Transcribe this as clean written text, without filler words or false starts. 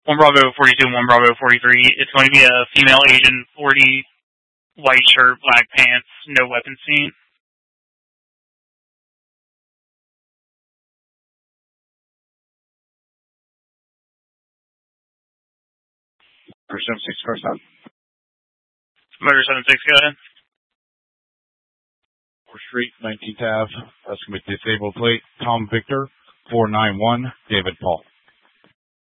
1 Bravo 42 and 1 Bravo 43. It's going to be a female Agent 40, white shirt, black pants, no weapon seen. Motor 76, first up. Motor 76, go ahead. 4th Street, 19th Ave. That's going to be disabled plate. Tom Victor, 491, David Paul.